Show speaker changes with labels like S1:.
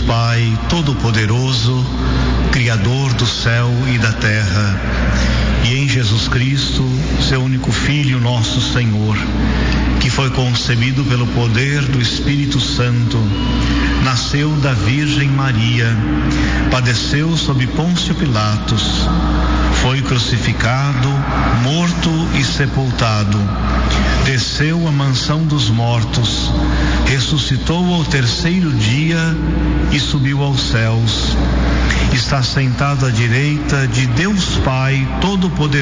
S1: Pai Todo-Poderoso, Criador do céu e da terra, e em Jesus Cristo, seu único Filho, nosso Senhor, que foi concebido pelo poder do Espírito Santo, nasceu da Virgem Maria, padeceu sob Pôncio Pilatos, foi crucificado, morto e sepultado, desceu à mansão dos mortos, ressuscitou ao terceiro dia e subiu aos céus. Está sentado à direita de Deus Pai Todo-Poderoso,